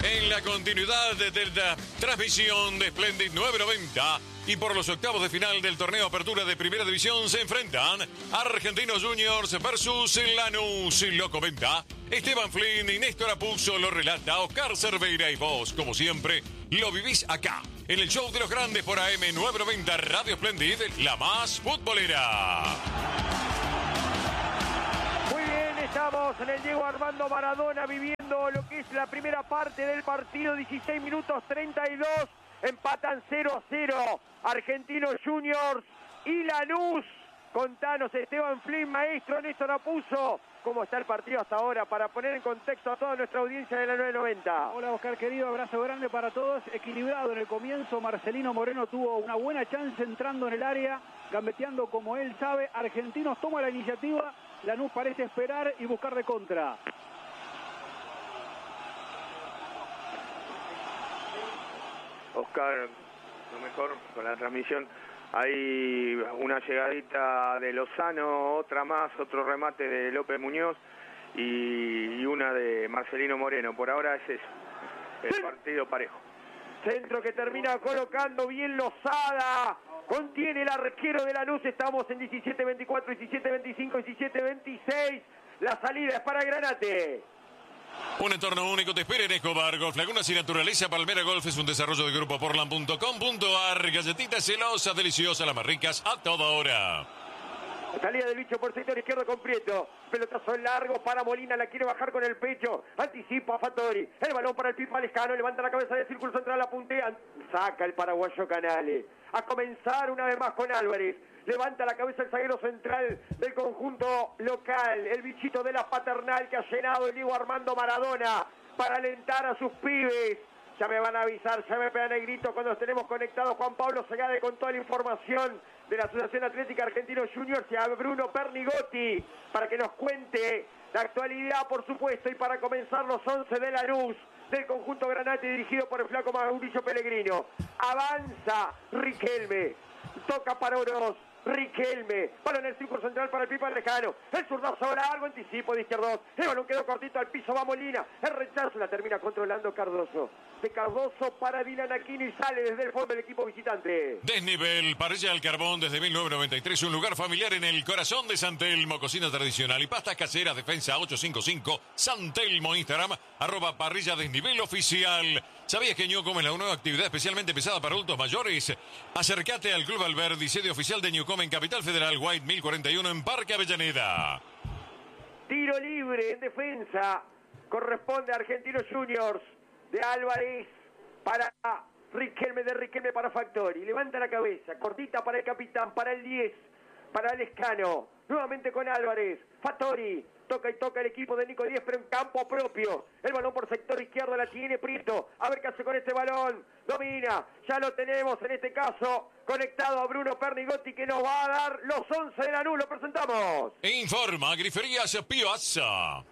En la continuidad de la transmisión de Splendid 990 y por los octavos de final del torneo Apertura de Primera División se enfrentan Argentinos Juniors versus Lanús. Lo comenta Esteban Flynn y Néstor Apuzzo, lo relata Oscar Cerveira y vos, como siempre, lo vivís acá, en el show de los grandes por AM 990 Radio Splendid, la más futbolera. Muy bien, estamos en el Diego Armando Maradona viviendo lo que es la primera parte del partido, 16 minutos 32, empatan 0-0 Argentinos Juniors y Lanús. Contanos, Esteban Flynn, maestro Néstor Apuzzo, ¿cómo está el partido hasta ahora? Para poner en contexto a toda nuestra audiencia de la 990. Hola Oscar, querido, abrazo grande para todos. Equilibrado en el comienzo, Marcelino Moreno tuvo una buena chance entrando en el área, gambeteando como él sabe. Argentinos toma la iniciativa, Lanús parece esperar y buscar de contra. Oscar, lo mejor con la transmisión. Hay una llegadita de Lozano, otra más, otro remate de López Muñoz y una de Marcelino Moreno. Por ahora es eso, el partido parejo. Centro que termina colocando bien Lozada. Contiene el arquero de Lanús. Estamos en 17-24, 17-25, 17-26. La salida es para Granate. Un entorno único te espera en Escobar Golf Lagunas y Naturaleza. Palmera Golf es un desarrollo de Grupo Portland.com.ar. Galletitas celosas, deliciosas, las más ricas a toda hora. Salida del bicho por sector izquierdo con Prieto. Pelotazo largo para Molina, la quiere bajar con el pecho. Anticipa a Fattori. El balón para el Pipa Lescano. Levanta la cabeza del círculo central, la puntea. Saca el paraguayo Canales. A comenzar una vez más con Álvarez. Levanta la cabeza el zaguero central del conjunto local. El bichito de la Paternal que ha llenado el Diego Armando Maradona para alentar a sus pibes. Ya me van a avisar, ya me pegan el grito cuando estemos conectados. Juan Pablo Segade con toda la información de la Asociación Atlética Argentinos Juniors y a Bruno Pernigotti para que nos cuente la actualidad, por supuesto, y para comenzar los 11 de Lanús del conjunto Granate dirigido por el flaco Mauricio Pellegrino. Avanza Riquelme, toca para Oroz. Riquelme, balón en el círculo central para el Pipa Lejano, el zurdazo largo, anticipo de izquierdos, el balón quedó cortito al piso, va Molina, el rechazo la termina controlando Cardoso, de Cardoso para Dylan Aquino y sale desde el fondo del equipo visitante. Desnivel, parrilla al carbón desde 1993, un lugar familiar en el corazón de San Telmo, cocina tradicional y pastas caseras, defensa 855, San Telmo, Instagram, @parrilla desnivel oficial. ¿Sabías que Newcom es la nueva actividad especialmente pesada para adultos mayores? Acércate al Club Alberdi, sede oficial de Newcom en Capital Federal, White 1041 en Parque Avellaneda. Tiro libre en defensa, corresponde a Argentinos Juniors, de Álvarez para Riquelme, de Riquelme para Fattori. Levanta la cabeza, cortita para el capitán, para el 10, para Lescano. Nuevamente con Álvarez, Fattori. Toca y toca el equipo de Nico Díez, pero en campo propio. El balón por sector izquierdo la tiene Prieto. A ver qué hace con este balón. Domina. Ya lo tenemos en este caso conectado a Bruno Pernigotti que nos va a dar los 11 de Lanús. Lo presentamos. Informa Griferías Piazza.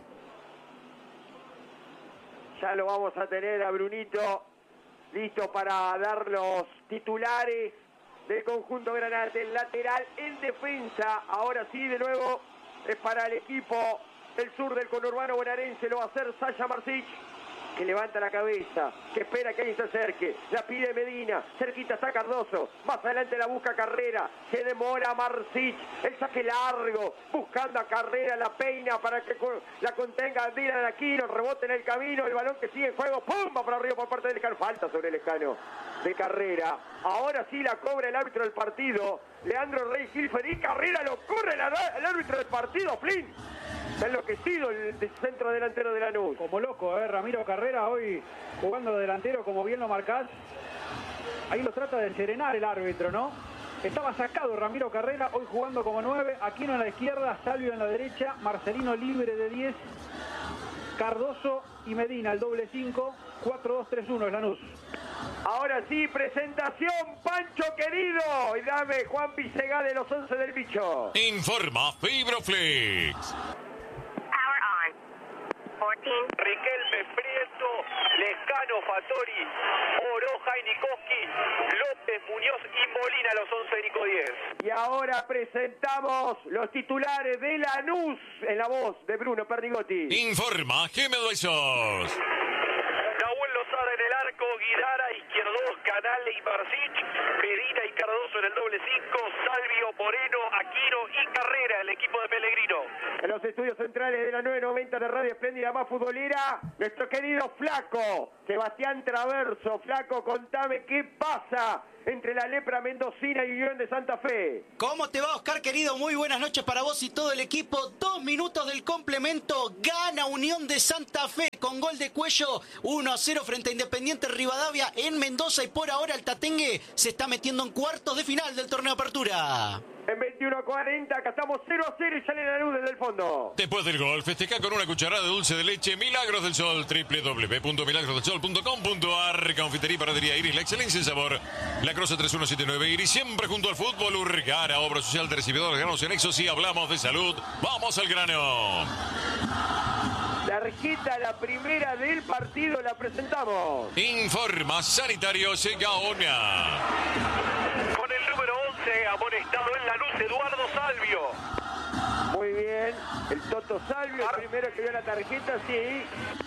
Ya lo vamos a tener a Brunito listo para dar los titulares del conjunto Granate. El lateral en defensa. Ahora sí, de nuevo. Es para el equipo del sur del conurbano bonaerense. Lo va a hacer Sasha Marsic, que levanta la cabeza, que espera que alguien se acerque. La pide Medina. Cerquita está Cardoso. Más adelante la busca Carrera. Se demora Marsic. El saque largo. Buscando a Carrera. La peina para que la contenga Dylan Aquino. Rebote en el camino. El balón que sigue en juego. ¡Pum! Va para arriba por parte del Lescano. Falta sobre el Lescano de Carrera. Ahora sí la cobra el árbitro del partido. Leandro Rey Gilfer y Carrera lo corre el árbitro del partido, Flynn. Está enloquecido el centro delantero de Lanús. Como loco, Ramiro Carrera hoy jugando de delantero, como bien lo marcás. Ahí lo trata de serenar el árbitro, ¿no? Estaba sacado Ramiro Carrera, hoy jugando como 9. Aquino en la izquierda, Salvio en la derecha, Marcelino libre de 10. Cardoso y Medina, el doble 5. 4-2-3-1 es Lanús. Ahora sí, presentación, Pancho querido. Y dame Juan Pisegá de los 11 del bicho. Informa Fibroflex. Power on. 14. Riquelme, Prieto, Lescano, Fattori, Oroja y Nikoski, López, Muñoz y Molina, los 11 de Nico 10. Y ahora presentamos los titulares de Lanús en la voz de Bruno Pernigotti. Informa Gemel Besos. en el arco, Guidara, Izquierdos, Canale y Marcich, Medina y Cardoso en el doble 5, Salvio, Moreno, Aquino y Carrera, el equipo de Pellegrino. En los estudios centrales de la 990 de Radio Espléndida Más Futbolera, nuestro querido Flaco, Sebastián Traverso. Flaco, contame qué pasa entre la Lepra Mendocina y Unión de Santa Fe. ¿Cómo te va, Oscar, querido? Muy buenas noches para vos y todo el equipo. 2 minutos del complemento. Gana Unión de Santa Fe con gol de Cuello 1-0 frente a Independiente Rivadavia en Mendoza. Y por ahora el Tatengue se está metiendo en cuartos de final del torneo Apertura. En 21:40, acá estamos 0-0 y sale la luz desde el fondo. Después del gol, festeja con una cucharada de dulce de leche Milagros del Sol, www.milagrosdelsol.com.ar. Confitería y Panadería Iris, la excelencia en sabor. La Croce 3179 Iris, siempre junto al fútbol. Urgara, obra social de recibidores de granos en Exos. Y hablamos de salud, vamos al grano. Tarjeta, la primera del partido, la presentamos. Informa Sanitarios Gaona. Con el número 11, amonestado en la luz, Eduardo Salvio. Muy bien, el Toto Salvio, el primero que vio la tarjeta, sí.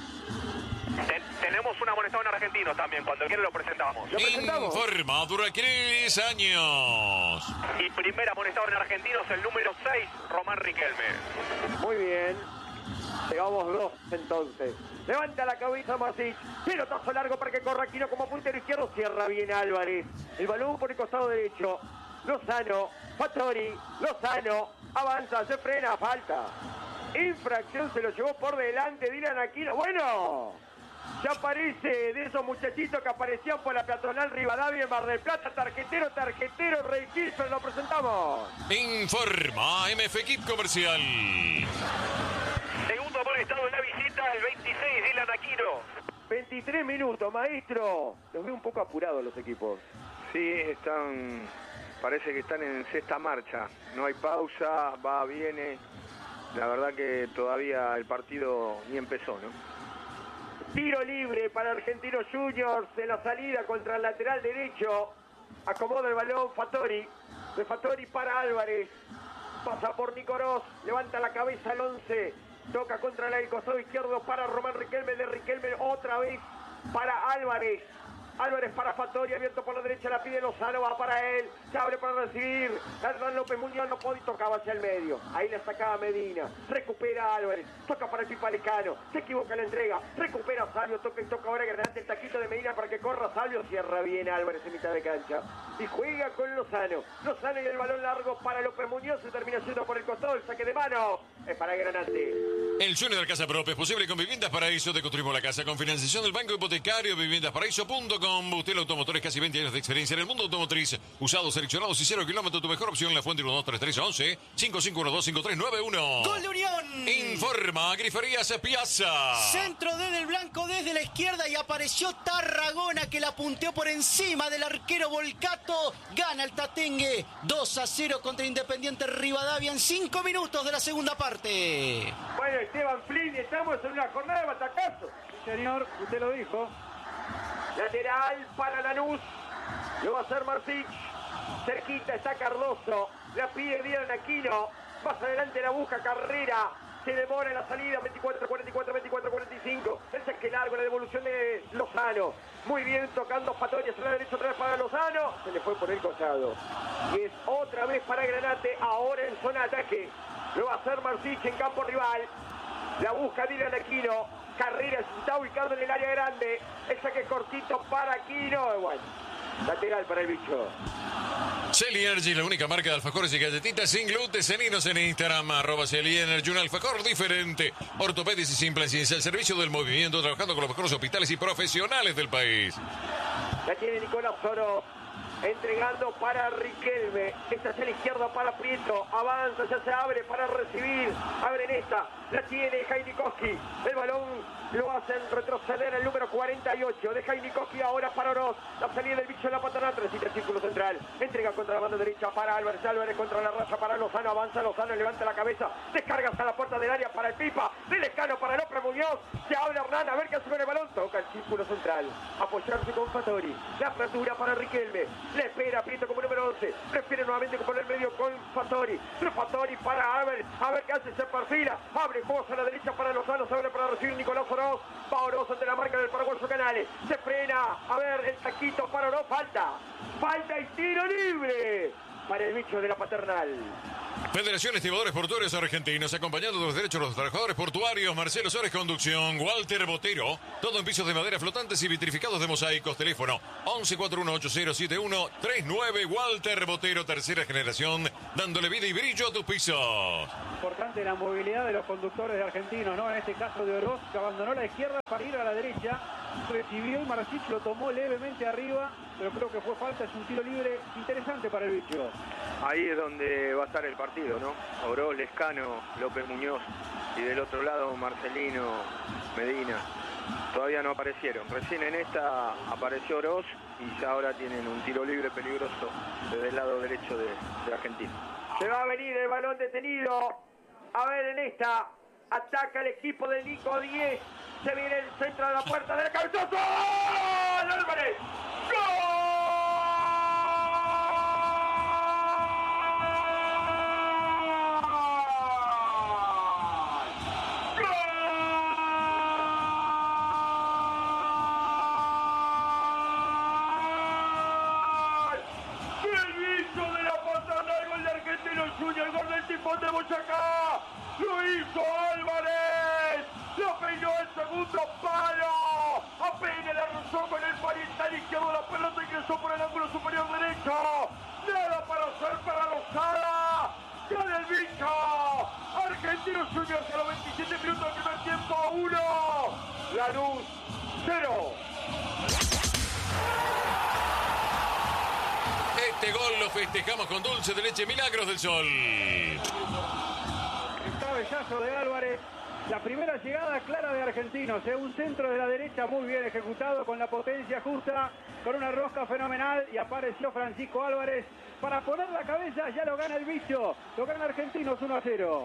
Tenemos un amonestado en argentino también, cuando quiera lo presentamos. ¿Lo presentamos? Informa Duraqueles años. Y primer amonestado en argentinos, el número 6, Román Riquelme. Muy bien. Llevamos 2 entonces. Levanta la cabeza Marcich. Pelotazo largo para que corra Aquino como puntero izquierdo. Cierra bien Álvarez. El balón por el costado derecho. Lozano. Fattori. Lozano. Avanza. Se frena. Falta. Infracción. Se lo llevó por delante Dylan Aquino. Bueno. Ya parece de esos muchachitos que aparecían por la peatonal Rivadavia en Mar del Plata. Tarjetero, Rey Kilfer. Lo presentamos. Informa MF Equip Comercial. Segundo amonestado en la visita, el 26, Dylan Aquino. 23 minutos, maestro. Los veo un poco apurados los equipos. Sí, parece que están en sexta marcha. No hay pausa, va, viene. La verdad que todavía el partido ni empezó, ¿no? Tiro libre para Argentinos Juniors en la salida contra el lateral derecho. Acomoda el balón Fattori. De Fattori para Álvarez. Pasa por Nicorós. Levanta la cabeza el 11. Toca contra el costado izquierdo para Román Riquelme. De Riquelme otra vez para Álvarez. Álvarez para Fattori, abierto por la derecha, la pide Lozano, va para él, se abre para recibir. Hernán López Muñoz no puede y tocaba hacia el medio. Ahí la sacaba Medina, recupera Álvarez, toca para el Pipa Lescano, se equivoca la entrega, recupera Salvio, toca y toca ahora Granate, el taquito de Medina para que corra Salvio, cierra bien Álvarez en mitad de cancha. Y juega con Lozano. Lozano y el balón largo para López Muñoz, se termina yendo por el costado, el saque de mano es para Granate. El sueño de la casa propia es posible con Viviendas Paraíso. Te construimos la casa con financiación del Banco Hipotecario. Viviendasparaíso.com. Bustel Automotores, casi 20 años de experiencia en el mundo automotriz. Usados, seleccionados y 0 kilómetros. Tu mejor opción, La Fuente 123311 55125391. ¡Gol de Unión! Informa Griferías Piazza. Centro desde el blanco, desde la izquierda, y apareció Tarragona, que la punteó por encima del arquero Volcato. Gana el Tatengue 2-0 contra Independiente Rivadavia en 5 minutos de la segunda parte. Bueno, Esteban Flynn, estamos en una jornada de batacazo. Señor, usted lo dijo. Lateral para Lanús. Lo va a hacer Marcich. Cerquita está Cardoso. La pide Dylan Aquino. Más adelante la busca Carrera. Se demora en la salida. 24-44, 24-45. El saque largo, la devolución de Lozano. Muy bien tocando Fattori hacia la derecha, otra vez para Lozano. Se le fue por el costado. Y es otra vez para Granate. Ahora en zona de ataque. Lo va a hacer Marcich en campo rival. La busca Dylan Aquino. Carrera está ubicado en el área grande. El saque cortito para Aquino. Bueno, lateral para el bicho. Celi Energy, la única marca de alfajores y galletitas sin gluten. Seguinos en Instagram, @Celi Energy, un alfajor diferente. Ortopedias y sin ciencia, el servicio del movimiento, trabajando con los mejores hospitales y profesionales del país. La tiene Nicolás Oro. Entregando para Riquelme. Esta es a la izquierda para Prieto. Avanza, ya se abre para recibir. Abren esta. La tiene Jainikowski. El balón lo hacen retroceder el número 48 de Jainikowski. Ahora para Oroz. La salida del bicho en la patada. Transita el círculo central. Entrega contra la banda derecha para Álvarez. Álvarez contra la raya para Lozano. Avanza Lozano. Levanta la cabeza. Descarga hasta la puerta del área para el Pipa. Del Escano para López Muñoz. Se abre Hernán. A ver qué hace con el balón. Toca el círculo central. Apoyarse con Fattori. La apertura para Riquelme. Le espera Prieto como número 11. Prefiere nuevamente poner el medio con Fattori. Pero Fattori para Álvarez. A ver qué hace. Se perfila. Abre juegos a la derecha para Lozano. Se abre para recibir Nicolás Oroz. Va Oroz ante la marca del paraguayo Canales. Se frena. A ver, el taquito para Oroz. Falta y tiro libre para el bicho de la Paternal. Federación Estibadores Portuarios Argentinos, acompañando de los derechos de los trabajadores portuarios. Marcelo Suárez, conducción. Walter Botero, todo en pisos de madera flotantes y vitrificados de mosaicos. Teléfono 1141807139. Walter Botero, tercera generación, dándole vida y brillo a tus pisos. Importante la movilidad de los conductores de Argentinos, ¿no? En este caso de Oroz, que abandonó la izquierda para ir a la derecha. Recibió y Marcich lo tomó levemente arriba, pero creo que fue falta. Es un tiro libre interesante para el bicho. Ahí es donde va a estar el partido, ¿no? Oroz, Lescano, López Muñoz y del otro lado Marcelino, Medina. Todavía no aparecieron. Recién en esta apareció Oroz y ya ahora tienen un tiro libre peligroso desde el lado derecho de Argentina. Se va a venir el balón detenido. A ver, en esta ataca el equipo de Nico 10. Se viene el centro de la puerta del cabezazo. ¡Gol! ¡Álvarez! ¡Gol! El gol del Tifón de Boyacá, lo hizo Álvarez, lo peinó el segundo palo, apenas la rozó con el pariental izquierdo, la pelota ingresó por el ángulo superior derecho, nada para hacer para Lozada, gana el bicho, Argentinos Juniors a los 27 minutos del primer tiempo, 1, Lanús 0. Este gol lo festejamos con dulce de leche Milagros del Sol. El cabezazo de Álvarez. La primera llegada clara de Argentinos. Un centro de la derecha muy bien ejecutado con la potencia justa, con una rosca fenomenal. Y apareció Francisco Álvarez para poner la cabeza. Ya lo gana el bicho. Lo gana Argentinos 1-0.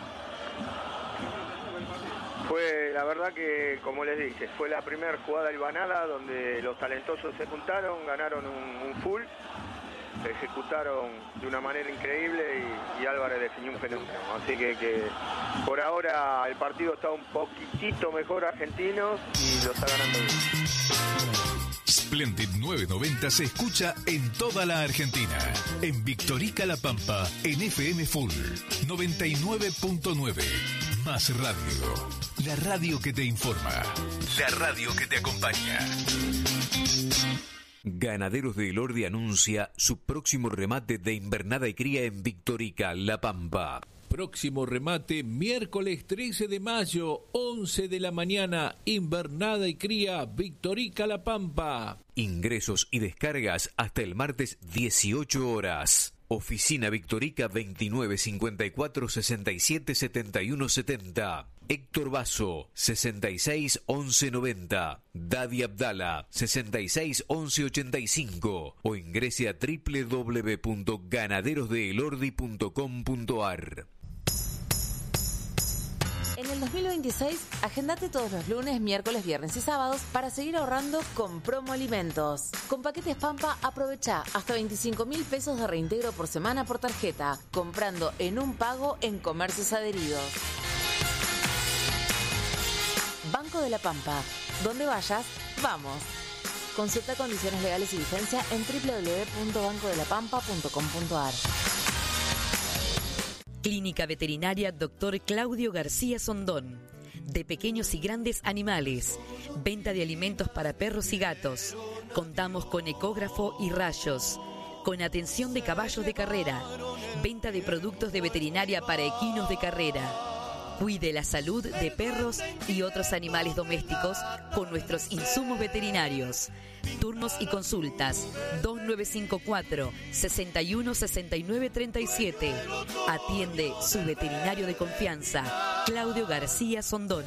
Fue, la verdad que, como les dije, fue la primera jugada hilvanada donde los talentosos se juntaron, ganaron un full. Ejecutaron de una manera increíble y Álvarez definió un fenómeno. Así que por ahora el partido está un poquitito mejor Argentinos y lo está ganando bien. Splendid 990 se escucha en toda la Argentina. En Victorica La Pampa, en FM Full 99.9. Más radio. La radio que te informa. La radio que te acompaña. Ganaderos de Elordi anuncia su próximo remate de invernada y cría en Victorica, La Pampa. Próximo remate, miércoles 13 de mayo, 11 de la mañana, invernada y cría, Victorica, La Pampa. Ingresos y descargas hasta el martes 18 horas. Oficina Victorica 29 54 67 71 70. Héctor Basso 66 11 90. Dadi Abdala 66 11 85. O ingrese a www.ganaderosdeelordi.com.ar. En el 2026, agendate todos los lunes, miércoles, viernes y sábados para seguir ahorrando con Promo Alimentos. Con paquetes Pampa, aprovecha hasta 25.000 pesos de reintegro por semana por tarjeta, comprando en un pago en comercios adheridos. Banco de la Pampa. Donde vayas, vamos. Consulta condiciones legales y vigencia en www.bancodelapampa.com.ar. Clínica Veterinaria Dr. Claudio García Sondón. De pequeños y grandes animales. Venta de alimentos para perros y gatos. Contamos con ecógrafo y rayos. Con atención de caballos de carrera. Venta de productos de veterinaria para equinos de carrera. Cuide la salud de perros y otros animales domésticos con nuestros insumos veterinarios. Turnos y consultas 2954 61 69 37. Atiende su veterinario de confianza, Claudio García Sondón.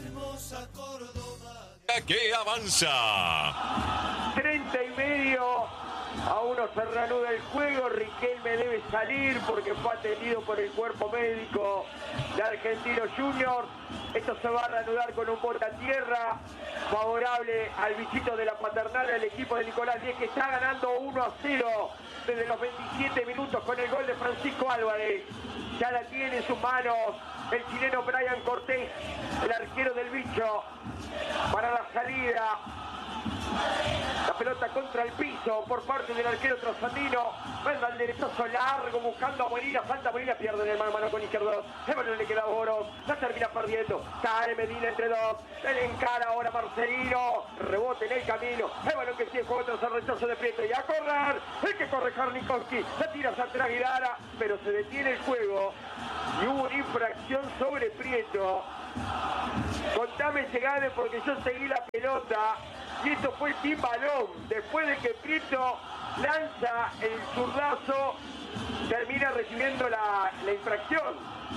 Que avanza 30:30. Aún no se reanuda el juego. Riquelme debe salir porque fue atendido por el cuerpo médico de Argentinos Juniors. Esto se va a reanudar con un bote a tierra favorable al bichito de la Paternal, el equipo de Nicolás Diez, que está ganando 1-0 desde los 27 minutos con el gol de Francisco Álvarez. Ya la tiene en sus manos el chileno Brian Cortés, el arquero del bicho. para la salida. La pelota contra el piso por parte del arquero trasandino. Manda el derechazo largo buscando a Molina. Falta Molina, pierde en el mano a mano con Izquierdo. El balón le queda a Boros. La termina perdiendo. Cae Medina entre dos. Le encara ahora Marcelino. Rebote en el camino. El balón que sigue juego tras el rechazo de Prieto. Y a correr. El que corre Jarnikowski. La tira hacia atrás Guidara. Pero se detiene el juego. Y hubo una infracción sobre Prieto. Contame, Segade, porque yo seguí la pelota. Y esto fue sin balón. Después de que Prieto lanza el zurdazo, termina recibiendo la infracción.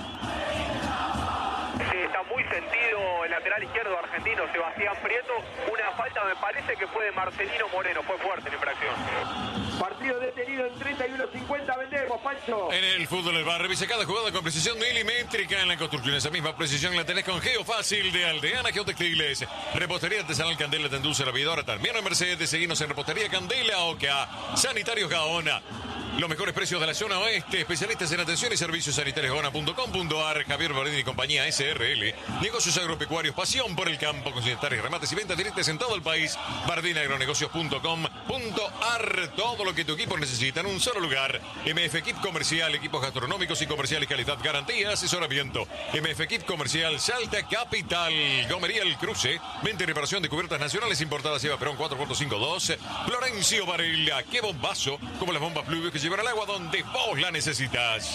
Sí, está muy sentido el lateral izquierdo argentino, Sebastián Prieto. Una falta, me parece que fue de Marcelino Moreno. Fue fuerte la infracción. Partido detenido en 31-50. Vendemos, Pancho. En el fútbol del barrio, revisa cada jugada con precisión milimétrica. En la construcción, esa misma precisión la tenés con Geofácil de Aldeana Geotextiles. Repostería artesanal Candela te induce la vida. Ahora también en Mercedes. Seguimos en Repostería Candela Oca. Sanitarios Gaona. Los mejores precios de la zona oeste. Especialistas en atención y servicios sanitarios Gaona.com.ar. Javier Bardini y compañía SRL. Negocios agropecuarios. Pasión por el campo. Con sanitarios, remates y ventas directas en todo el país. BardiniAgronegocios.com.ar. Todo lo que tu equipo necesita en un solo lugar. MF Kit Comercial. Equipos gastronómicos y comerciales. Calidad, garantía, asesoramiento. MF Kit Comercial. Salta Capital. Gomería El Cruce. Venta y reparación de cubiertas nacionales importadas. Eva Perón 4.52. Florencio Varela. Qué bombazo. Como las bombas pluvios que llevar al agua donde vos la necesitas.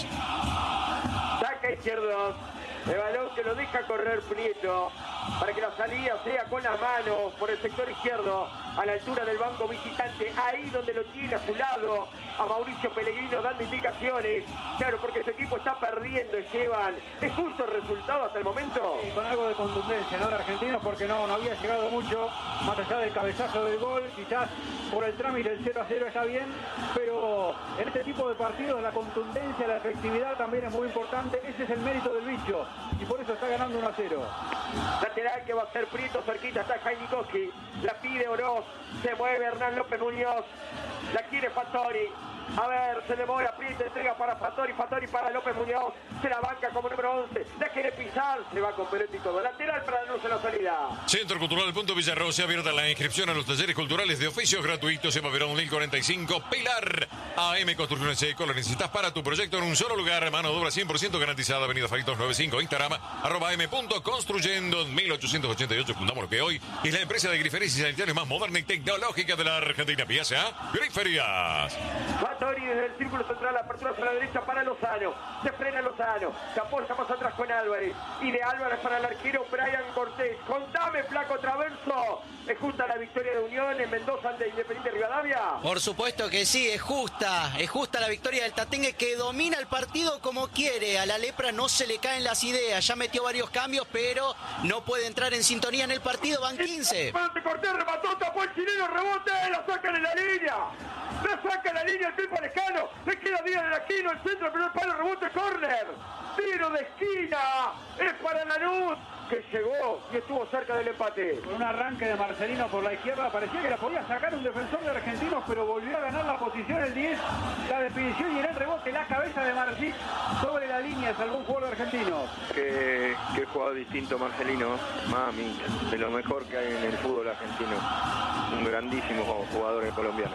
Saca Izquierdo. El balón que lo deja correr Prieto para que la salida sea con las manos por el sector izquierdo a la altura del banco visitante, ahí donde lo tiene a su lado a Mauricio Pellegrino dando indicaciones. Claro, porque su equipo está perdiendo, Esteban. ¿Es justo el resultado hasta el momento? Sí, con algo de contundencia, ¿no? De argentinos, porque no había llegado mucho, más allá del cabezazo del gol. Quizás por el trámite el 0-0 está bien, pero en este tipo de partidos la contundencia, la efectividad también es muy importante. Ese es el mérito del bicho y por eso está ganando 1-0. Lateral que va a ser Prieto, cerquita está Jarnikowski. La pide Oroz, se mueve Hernán López Muñoz. La quiere Fattori. A ver, se demora Prieto, entrega para Fattori para López Muñoz. Se la banca como número 11. La quiere pisar, se va con Peretti y todo. Lateral para darnos la salida. Centro Cultural Punto Villarrosa, abierta la inscripción a los talleres culturales de oficios gratuitos. Eva Perón 1045, Pilar. AM Construcciones Seco, lo necesitas para tu proyecto en un solo lugar. Mano de obra 100% garantizada. Avenida Faritos 95, Instagram, @m.construyendo. En 1888 fundamos lo que hoy es la empresa de griferías y sanitarios más moderna y tecnológica de la Argentina. Piensa, Griferías. Fattori desde el círculo central, apertura hacia la derecha para Lozano. Se frena Lozano, se apoya más atrás con Álvarez. Y de Álvarez para el arquero Brian Cortés. Contame, flaco Traverso. ¿Es justa la victoria de Unión en Mendoza ante Independiente Rivadavia? Por supuesto que sí, es justa la victoria del Tatengue, que domina el partido como quiere. A la lepra no se le caen las ideas, ya metió varios cambios, pero no puede entrar en sintonía en el partido. Van 15. Cortés remató, tapó el chileno, rebote, la sacan en la línea. La saca en la línea el Pipa Lescano. Le queda Díaz del Aquino, el centro, el primer palo, rebote, córner. Tiro de esquina. Es para Lanús, que llegó y estuvo cerca del empate. Con un arranque de Marcelino por la izquierda, parecía que la podía sacar un defensor de Argentinos, pero volvió a ganar la posición el 10, la definición y en el rebote la cabeza de Marcís sobre la línea, salvó un jugador argentino. Qué jugador distinto Marcelino, mami, de lo mejor que hay en el fútbol argentino. Un grandísimo jugador colombiano.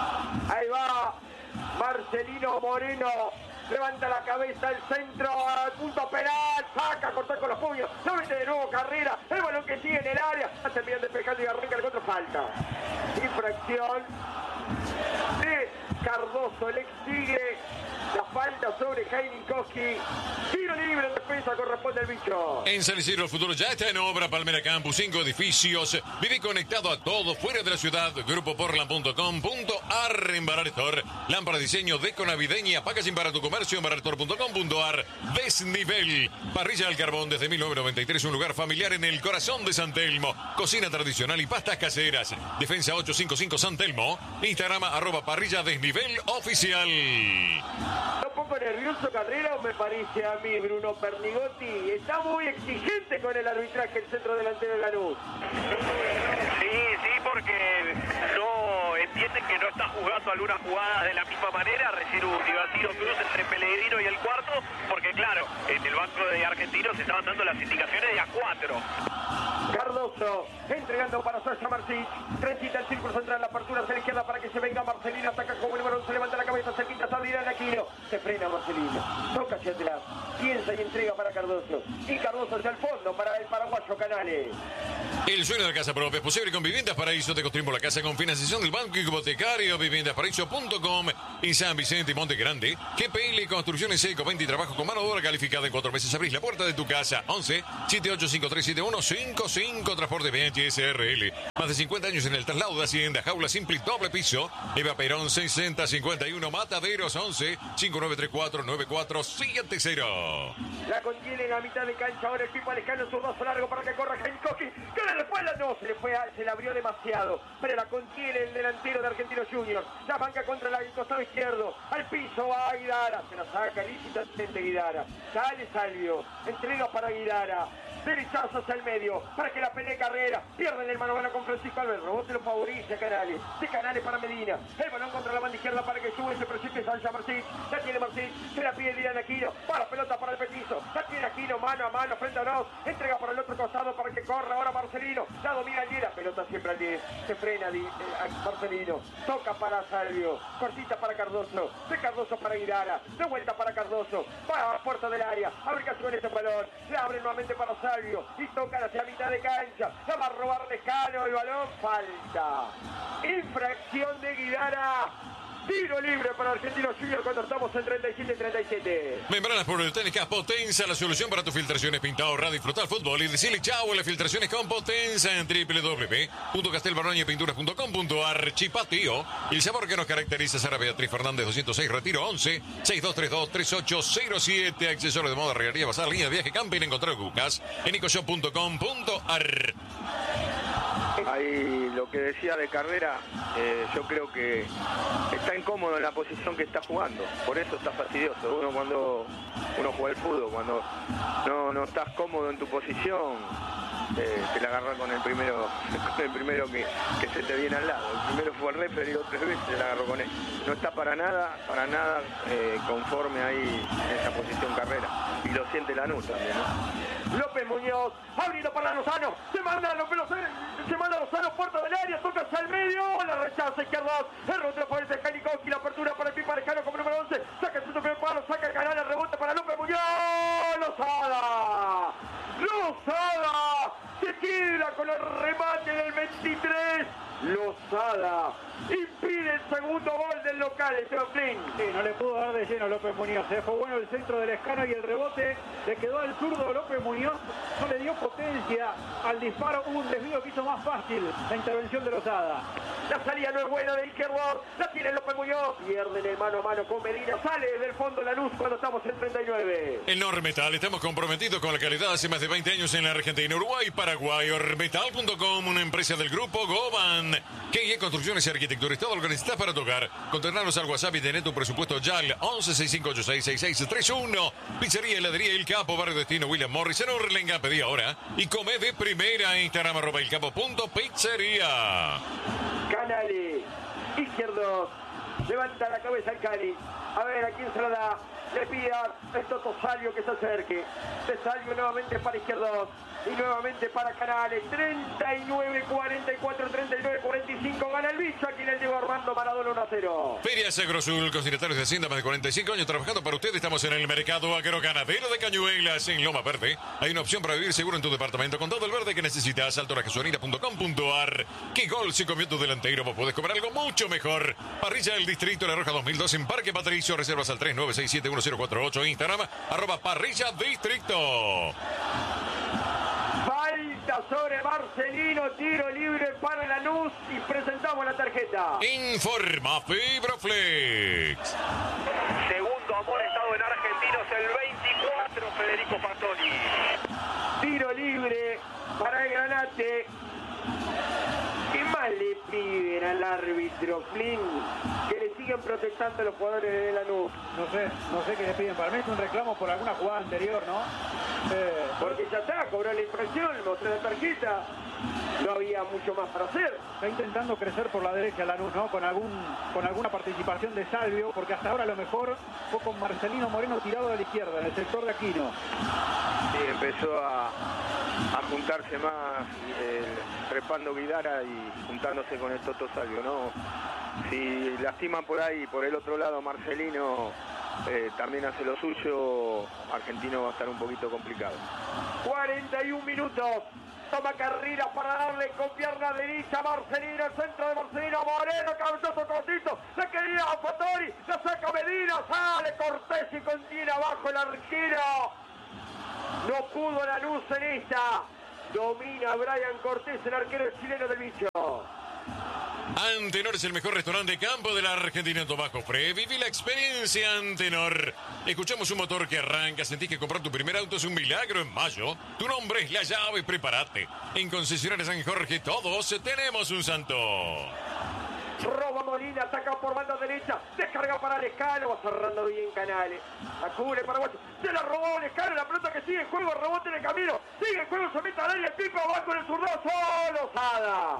Ahí va Marcelino Moreno. Levanta la cabeza al centro, al punto penal, saca, corta con los puños, no mete de nuevo Carrera, el balón que sigue en el área, termina despejando y arranca el contra, falta. Infracción de Cardoso, el ex Tigre, la falta sobre Jarnikowski. Tiro libre, defensa, corresponde al bicho. En San Isidro el futuro ya está en obra. Palmera Campus, 5 edificios. Vive conectado a todo fuera de la ciudad. Grupoportland.com.ar. En Barartor, lámpara diseño deco navideña. Packaging para tu comercio en barartor.com.ar. Desnivel, parrilla al carbón desde 1993. Un lugar familiar en el corazón de San Telmo. Cocina tradicional y pastas caseras. Defensa 855 San Telmo. Instagram @parrilla desnivel oficial. Un poco nervioso Carrera, me parece a mí, Bruno Pernigotti. Está muy exigente con el arbitraje el centro delantero de Lanús. Sí, porque no entienden que no está jugando algunas jugadas de la misma manera. Recién hubo un divertido cruz entre Pellegrino y el cuarto, porque claro, en el banco de Argentinos se estaban dando las indicaciones de A4. Cardoso, entregando para Sasha Marcic. Transita el círculo central, la apertura hacia la izquierda para que se venga Marcelino. Ataca como número 11, levanta la cabeza, se quita, Sabrina Aquino. Se frena Marcelino, toca hacia atrás, piensa y entrega para Cardoso. Y Cardoso hacia el fondo para el paraguayo Canales. El sueño de la casa propia es posible con Viviendas Paraíso. Te construimos la casa con financiación del Banco Hipotecario. Viviendasparaíso.com y San Vicente y Monte Grande. GPL Construcciones Eco 20 y trabajo con mano de obra calificada. En 4 meses abrís la puerta de tu casa. 11 785371 55 Transporte BH SRL. Más de 50 años en el traslado de Hacienda. Jaula Simple doble piso. Eva Perón 6051 Mataderos 11 5934 9470. La contiene en la mitad de cancha. Ahora el Pipa Lescano, su brazo largo para que corra Janikowski. Que le fue la no, se le abrió demasiado. Pero la contiene el delantero de Argentinos Juniors. La banca contra el costado izquierdo. Al piso va Guidara. Se la saca lícitamente Guidara. Sale Salvio. Entrega para Guidara. Derechazo hacia el medio para que la pelee Carrera. Pierden el mano a mano con Francisco Alves. Rebote lo favorece a Canales. De Canales para Medina. El balón contra la banda izquierda para que sube y se presente Sancha Marcic. La tiene Marcic. Se la pide Dylan Aquino. Para la pelota para el petizo. La tiene Aquino mano a mano frente a Nos. Entrega por el otro costado para que corra ahora Marcelino. La domina el 10. La pelota siempre al 10. Se frena Marcelino. Toca para Salvio. Cortita para Cardoso. De Cardoso para Guidara. De vuelta para Cardoso. Va a la puerta del área. Abre casi con este balón. Le abre nuevamente para Salvio. Y tocan hacia mitad de cancha. La va a robar Lescano. El balón falta. Infracción de Guidara. Tiro libre para Argentinos Juniors cuando estamos en 37-37. Membranas Poliuréticas Potenza, la solución para tus filtraciones. Pinta, ahorra, disfrutar el fútbol y decirle chao a las filtraciones con Potenza en www.castelbarroñapinturas.com.ar. Chipatio, el sabor que nos caracteriza. Sara Beatriz Fernández 206, Retiro 11 6232-3807. Accesorio de moda, regalía, bazar, línea de viaje, camping. Encontrar Bucas en ecoshop.com.ar. Ahí lo que decía de Carrera, yo creo que está incómodo en la posición que está jugando, por eso está fastidioso. Cuando uno juega el fútbol, cuando no estás cómodo en tu posición, te la agarra con el primero que se te viene al lado. El primero fue el referee, 3 veces se la agarró con él. No está para nada conforme ahí en esa posición Carrera. Y lo siente Lanús también, ¿no? López Muñoz, abriendo para Lozano, se manda Lozano, puerta del área, toca hacia el medio, la rechaza izquierda, el rebote favorece Janikowski, la apertura para el Pipa Lescano como número 11, saca el centro primer palo, saca el canal, el rebote para López Muñoz, Lozada, se queda con el remate del 23, Lozada impide el segundo gol del local, Esteban Flynn. Sí, no le pudo dar de lleno López Muñoz. Fue bueno el centro del Lescano y el rebote le quedó al zurdo López Muñoz. No le dio potencia al disparo. Hubo un desvío que hizo más fácil la intervención de Lozada. La salida no es buena de izquierdo. La tiene López Muñoz. Pierden el mano a mano con Medina. Sale desde el fondo la luz cuando estamos en 39. En Ormetal estamos comprometidos con la calidad hace más de 20 años en la Argentina, Uruguay, Paraguay. Ormetal.com, una empresa del grupo Goban. Que Construcciones y Arquitectura. Todo lo que necesitas para tocar. Contactarnos al WhatsApp y tener tu presupuesto ya al 1165866631. Pizzería, heladería El Capo, Barrio Destino, William Morris en Urlinga. Pedí ahora y come de primera. Instagram @elcapo.pizzería. Canales, izquierdo. Levanta la cabeza el Cali. A ver a quién se la da. Le pide a Toto Salvio que se acerque. De Salvio nuevamente para izquierdos. Y nuevamente para Canales. 39-44, 39-45. Gana el bicho. Aquí le llegó Armando Maradona 1-0. Feria Agrosul, consignatarios de Hacienda, más de 45 años trabajando para usted. Estamos en el mercado agroganadero de Cañuelas, en Loma Verde. Hay una opción para vivir seguro en tu departamento con todo el verde que necesitas. altorajesuanina.com.ar. ¿Qué gol se comió tu delantero? Vos podés comer algo mucho mejor. Parrilla del Distrito La Roja 2002 en Parque Patricio. Reservas al 39671048. Instagram @parrilla distrito. Falta sobre Marcelino, tiro libre para Lanús y presentamos la tarjeta. Informa Fibroflex. Segundo amor estado en Argentinos, el 24, Federico Fatoni. Tiro libre para el Granate. ¿Qué más le piden al árbitro Flynn? Que le siguen protestando a los jugadores de Lanús. No sé qué le piden. Para mí es un reclamo por alguna jugada anterior, ¿no? Porque ya está, cobró la infracción, mostró la tarjeta. No había mucho más para hacer. Está intentando crecer por la derecha Lanús, ¿no? Con alguna participación de Salvio, porque hasta ahora lo mejor fue con Marcelino Moreno tirado de la izquierda, en el sector de Aquino. Sí, empezó a a juntarse más, trepando Guidara y juntándose con el Toto Salvio, ¿no? Si lastiman por ahí, por el otro lado Marcelino también hace lo suyo, Argentino va a estar un poquito complicado. 41 minutos. Toma carrera para darle con pierna derecha Marcelino, el centro de Marcelino, Moreno, cabezazo cortito, la quería a Fattori, la saca Medina, sale Cortés y contiene abajo el arquero. No pudo Lanús en esta. Domina Brian Cortés, el arquero chileno del bicho. Antenor es el mejor restaurante de campo de la Argentina en Tomás Jofré. Viví la experiencia Antenor. Escuchamos un motor que arranca, sentís que comprar tu primer auto es un milagro en mayo. Tu nombre es la llave, prepárate. En Concesionaria San Jorge todos tenemos un santo. Roba Molina, ataca por banda derecha, descarga para Lescano, va cerrando bien Canales. Acubre para Guacho, se la robó Lescano, la pelota que sigue en juego, rebote en el camino, sigue en juego, se mete al área, el Pipo va con el zurdazo, Lozada.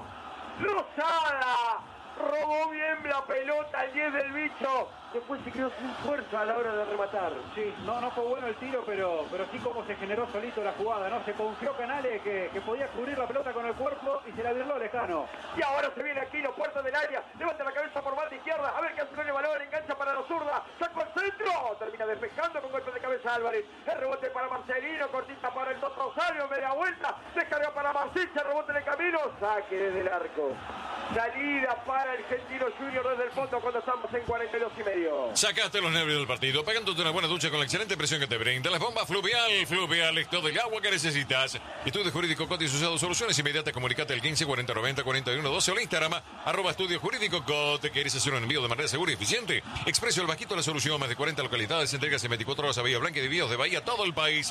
Lozada robó bien la pelota al 10 del bicho. Después se quedó sin fuerza a la hora de rematar. Sí, no fue bueno el tiro, pero sí como se generó solito la jugada, ¿no? Se confió Canales que podía cubrir la pelota con el cuerpo y se la virló Lescano. Y ahora se viene aquí los puertos del área, levanta la cabeza por banda izquierda, a ver qué hace con el balón, engancha para los zurda, sacó al centro, termina despejando con golpe de cabeza Álvarez. El rebote para Marcelino, cortita para el Toto Salvio, media vuelta, descarga para Marcicha, rebote en el camino, saque desde el arco. Salida para el Argentino Junior desde el fondo cuando estamos en 42 y medio. Sacaste los nervios del partido, pegándote una buena ducha con la excelente presión que te brinda las bombas Fluvial. Fluvial es todo el agua que necesitas. Estudio Jurídico Cot y asociados, soluciones inmediatas. Comunicate al 15 40 90 41 12 o al Instagram @Estudio Jurídico Cot. ¿Querés hacer un envío de manera segura y eficiente? Expreso El Vasquito, la solución. Más de 40 localidades, entregas en 24 horas a Bahía Blanca y desvíos de Bahía, todo el país.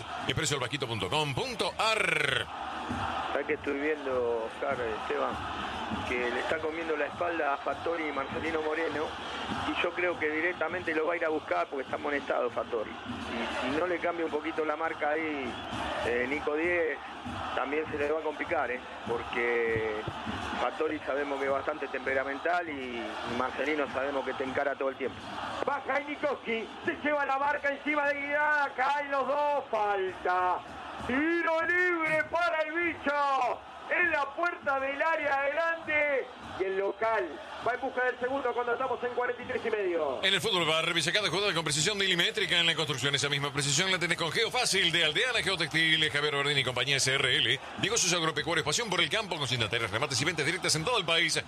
expresoelvasquito.com.ar. ¿Sabes que estoy viendo, Oscar, Esteban? Que le está comiendo la espalda a Fattori y Marcelino Moreno, y yo creo que directamente lo va a ir a buscar porque está amonestado Fattori. Y si no le cambia un poquito la marca ahí, Nico 10, también se le va a complicar, porque Fattori sabemos que es bastante temperamental y Marcelino sabemos que te encara todo el tiempo. Baja Nikoski, se lleva la marca encima de Guidara, caen los dos, falta. Tiro libre para el bicho. En la puerta del área grande y el local va en busca del segundo cuando estamos en 43 y medio. En el fútbol va a revisar cada jugada con precisión milimétrica. En la construcción esa misma precisión la tenés con Geofácil de Aldeana Geotextil, Javier Bardini y compañía SRL. Negocios agropecuarios, pasión por el campo, con cimenteras, remates y ventas directas en todo el país.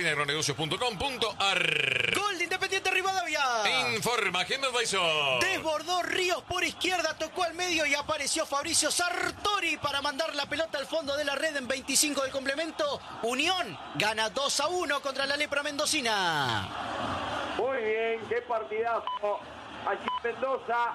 bardiniagronegocios.com.ar. Gol de Independiente Rivadavia. Informa Gemma Baizó. Desbordó Ríos por izquierda, tocó al medio y apareció Fabricio Sartori para mandar la pelota al fondo de la red en 25 del complemento. Unión gana 2-1 contra la Lepra mendocina. Muy bien, qué partidazo. Allí Mendoza.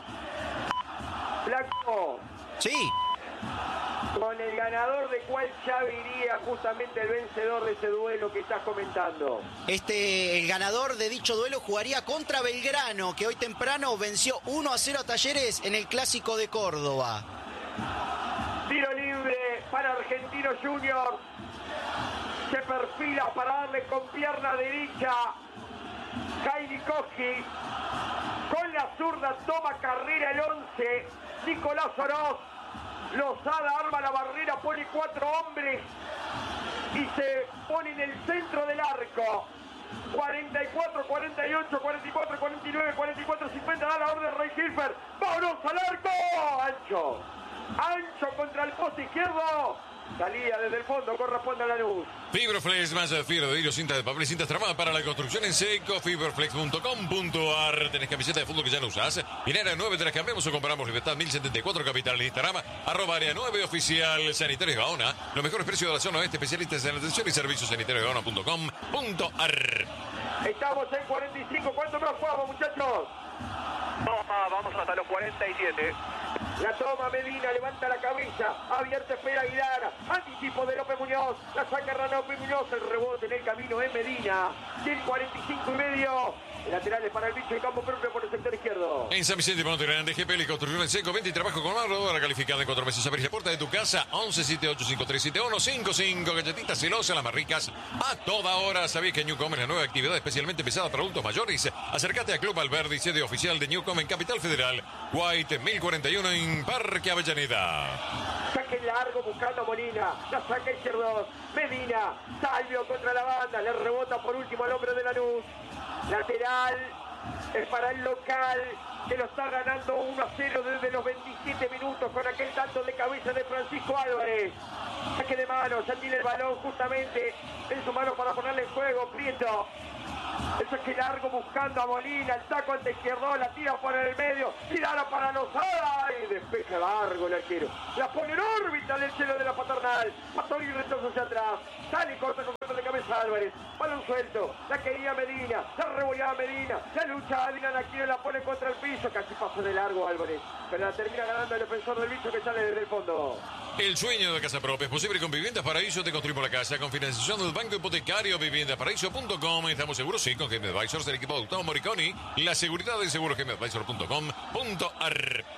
Flaco. Sí. Con el ganador de cuál ya iría justamente el vencedor de ese duelo que estás comentando. El ganador de dicho duelo jugaría contra Belgrano, que hoy temprano venció 1-0 a Talleres en el Clásico de Córdoba. Tiro libre para Argentino Junior. Se perfila para darle con pierna derecha. Jaime Koski. Con la zurda toma carrera el 11. Nicolás Oroz. Lozada arma la barrera, pone 4 hombres y se pone en el centro del arco. 44, 48, 44, 49, 44, 50, da la orden Rey Hilfer. ¡Vámonos al arco! Ancho. Ancho contra el poste izquierdo. Salía desde el fondo, corresponde a Lanús. Fibroflex, más fibra de vidrio, cinta de papel y cintas tramadas para la construcción en seco. Fibroflex.com.ar. Tenés camiseta de fútbol que ya no usás. En Área 9 te las cambiamos o compramos. Libertad 1074 Capital. En Instagram, @Área 9 Oficial. Sanitarios Gaona. Los mejores precios de la zona oeste. Especialistas en atención y servicios. sanitariosgaona.com.ar. Estamos en 45. ¿Cuánto más jugamos, muchachos? Vamos hasta los 47. La toma Medina, levanta la cabeza, abierta espera Guidara, anticipo de López Muñoz, la saca López Muñoz, el rebote en el camino en Medina, 145 y medio, laterales para el bicho de campo propio por el sector izquierdo. En San Vicente Monte Grande, GPL Construcción en seco, 20 y trabajo con ahorradora calificada en 4 meses. Abrir la puerta de tu casa, 1178537155, galletitas celosas, las más ricas, a toda hora. ¿Sabías que Newcom es la nueva actividad especialmente pesada para adultos mayores? Acércate a Club Alberdi, sede oficial de Newcom en Capital Federal, White 1041 en Parque Avellaneda. saque largo buscando a Molina. La saca Izquierdos. Medina. Salvio contra la banda. Le rebota por último al hombre de Lanús. Lateral. Es para el local, que lo está ganando 1-0 desde los 27 minutos con aquel tanto de cabeza de Francisco Álvarez. Saque de mano, ya tiene el balón justamente en su mano para ponerle en juego. Prieto. El saque largo buscando a Molina, el taco ante Izquierdo, la tira por el medio, tirada para Lozada y despeja largo el arquero. La pone en órbita del cielo de la Paternal. Pastor y retorno hacia atrás. Sale y corta con golpe de cabeza Álvarez. Balón suelto. La quería Medina. La revoleaba Medina. La lucha Adrián Aquino la pone contra el piso. Casi pasó de largo Álvarez. Pero la termina ganando el defensor del bicho que sale desde el fondo. El sueño de casa propia es posible con Viviendas Paraíso. Te construimos la casa con financiación del Banco Hipotecario. Viviendasparaíso.com. Estamos seguros, sí, con Game Advisors, el equipo de Gustavo Moriconi. La seguridad del seguro GameAdvisor.com.ar.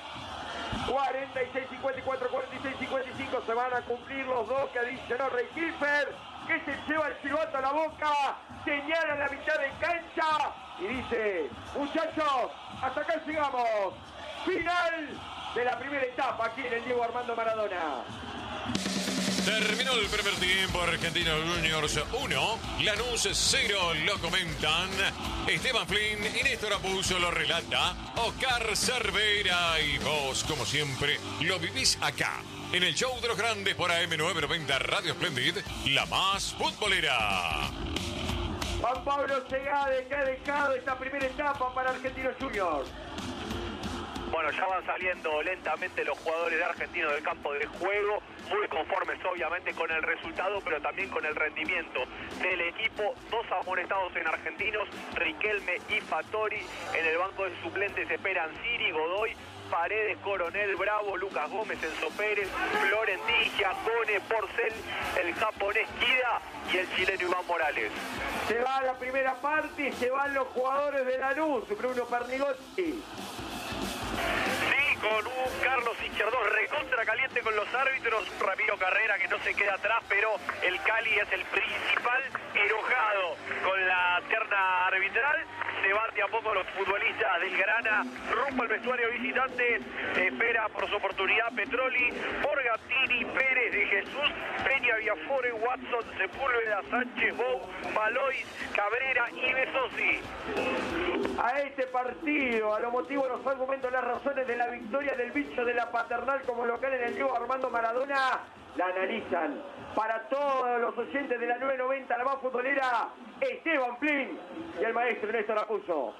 46, 54, 46, 55. Se van a cumplir los dos que adicionó Rey Kilfer, que se lleva el silbato a la boca, señala la mitad de cancha y dice: muchachos, hasta acá llegamos. Final de la primera etapa aquí en el Diego Armando Maradona. Terminó el primer tiempo. Argentinos Juniors 1, Lanús 0. Lo comentan Esteban Flynn y Néstor Apuso. Lo relata Oscar Cervera. Y vos, como siempre, lo vivís acá en el show de los grandes por AM990 Radio Splendid, la más futbolera. Juan Pablo Segade, que ha dejado esta primera etapa para Argentinos Juniors. Bueno, ya van saliendo lentamente los jugadores de Argentinos del campo de juego, muy conformes obviamente con el resultado, pero también con el rendimiento del equipo. Dos amonestados en Argentinos, Riquelme y Fattori. En el banco de suplentes esperan Siri, Godoy, Paredes, Coronel, Bravo, Lucas Gómez, Enzo Pérez, Florentilla, Cone, Porcel, el japonés Kida y el chileno Iván Morales. Se va a la primera parte y se van los jugadores de Lanús. Bruno Pernigotti. Sí, con un Carlos Izquierdos recontra caliente con los árbitros, Ramiro Carrera que no se queda atrás, pero el Cali es el principal enojado con la terna arbitral. Se van de a poco los futbolistas del Grana rumbo al vestuario visitante. Espera por su oportunidad Petroli, Borgatini, Pérez de Jesús, Peña, Viafore, Watson, Sepúlveda, Sánchez, Bou, Valois, Cabrera y Besosi. A este partido, a lo motivo, los argumentos, las razones de la victoria del bicho de la Paternal como local en el Diego Armando Maradona, la analizan. Para todos los oyentes de la 990, la más futbolera, Esteban Flynn y el maestro Néstor Apuso.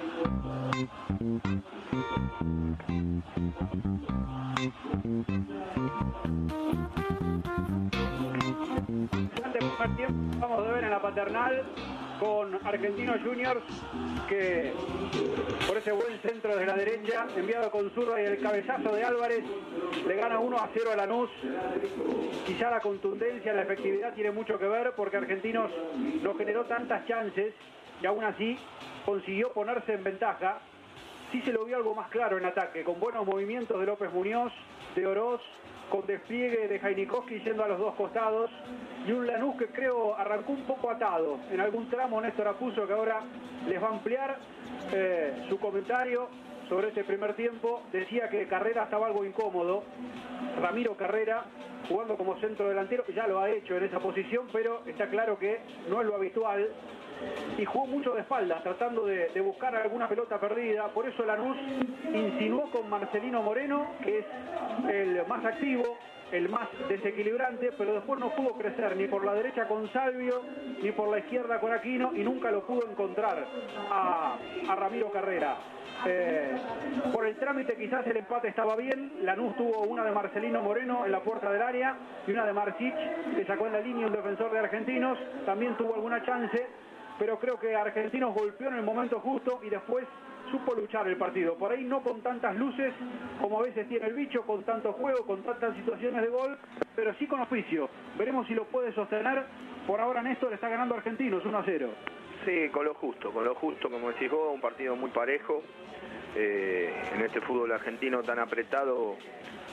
Primer tiempo vamos a ver en la Paternal con Argentinos Juniors, que por ese buen centro de la derecha, enviado con zurda y el cabezazo de Álvarez, le gana 1-0 a Lanús. Quizá la contundencia, la efectividad tiene mucho que ver, porque Argentinos no generó tantas chances y aún así consiguió ponerse en ventaja. Sí se lo vio algo más claro en ataque, con buenos movimientos de López Muñoz, de Oroz, con despliegue de Jainikowski yendo a los dos costados, y un Lanús que creo arrancó un poco atado en algún tramo. Néstor Apuso, que ahora les va a ampliar su comentario sobre este primer tiempo, decía que Carrera estaba algo incómodo. Ramiro Carrera, jugando como centro delantero, ya lo ha hecho en esa posición, pero está claro que no es lo habitual, y jugó mucho de espaldas, tratando de buscar alguna pelota perdida. Por eso Lanús insinuó con Marcelino Moreno, que es el más activo, el más desequilibrante, pero después no pudo crecer ni por la derecha con Salvio, ni por la izquierda con Aquino, y nunca lo pudo encontrar a Ramiro Carrera. Por el trámite quizás el empate estaba bien. Lanús tuvo una de Marcelino Moreno en la puerta del área y una de Marcich, que sacó en la línea un defensor de Argentinos. También tuvo alguna chance, pero creo que Argentinos golpeó en el momento justo y después supo luchar el partido. Por ahí no con tantas luces como a veces tiene el bicho, con tanto juego, con tantas situaciones de gol, pero sí con oficio. Veremos si lo puede sostener. Por ahora Néstor está ganando Argentinos 1-0. Sí, con lo justo, como decís vos, un partido muy parejo. En este fútbol argentino tan apretado,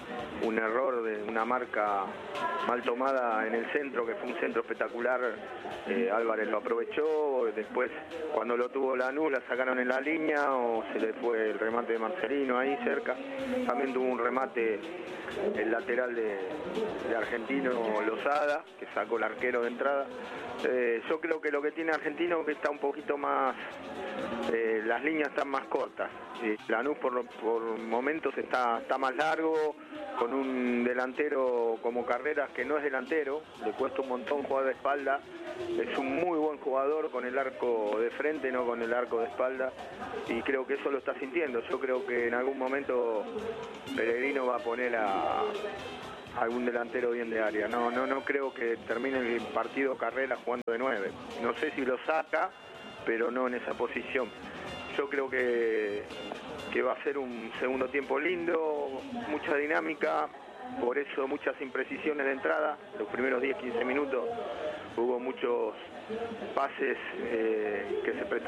un error de una marca mal tomada en el centro, que fue un centro espectacular. Álvarez lo aprovechó, después cuando lo tuvo Lanús la sacaron en la línea o se le fue el remate de Marcelino ahí cerca. También tuvo un remate el lateral de Argentino, Lozada, que sacó el arquero de entrada. Yo creo que lo que tiene Argentino que está un poquito más, las líneas están más cortas. Lanús por momentos está más largo, con un delantero como Carreras que no es delantero, le cuesta un montón jugar de espalda. Es un muy buen jugador con el arco de frente, no con el arco de espalda, y creo que eso lo está sintiendo. Yo creo que en algún momento Pellegrino va a poner a algún delantero bien de área. No creo que termine el partido Carreras jugando de 9. No sé si lo saca, pero no en esa posición. Yo creo que va a ser un segundo tiempo lindo, mucha dinámica, por eso muchas imprecisiones de entrada. Los primeros 10-15 minutos hubo muchos pases que se prestaron